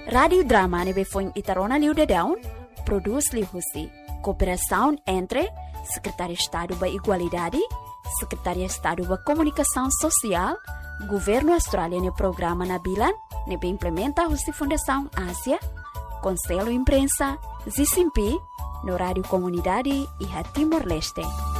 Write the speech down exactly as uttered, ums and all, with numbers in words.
Radio Drama nebe foi Itarona Liu de Down, produz Liu Husi. Cooperação entre Secretaria de Estado da Igualdade, Secretaria de Estado da Comunicação Social, Governo Australiano no Programa Nabilan, nebe implementa a Fundação Ásia, Conselho Imprensa, Zicimpi, no Rádio Comunidade e Timor-Leste.